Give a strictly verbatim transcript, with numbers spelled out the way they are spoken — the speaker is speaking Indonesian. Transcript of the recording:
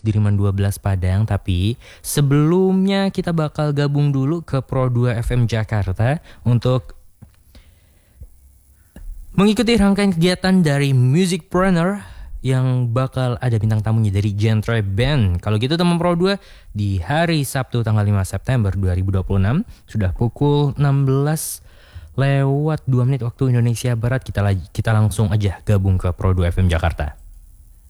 Sudirman dua belas Padang. Tapi sebelumnya kita bakal gabung dulu ke Pro dua F M Jakarta untuk mengikuti rangkaian kegiatan dari Musicpreneur yang bakal ada bintang tamunya dari Genre Band. Kalau gitu teman Pro dua, di hari Sabtu tanggal lima September dua ribu dua puluh enam sudah pukul enam belas lewat dua menit waktu Indonesia Barat, kita lagi kita langsung aja gabung ke Pro dua F M Jakarta.